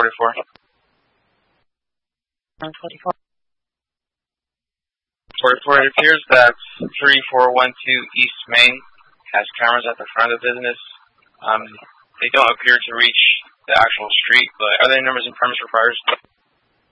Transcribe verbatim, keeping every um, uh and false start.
forty-four. one twenty-four. forty-four, it appears that three four one two East Main has cameras at the front of the business. Um, they don't appear to reach the actual street, but are there numbers and permits required?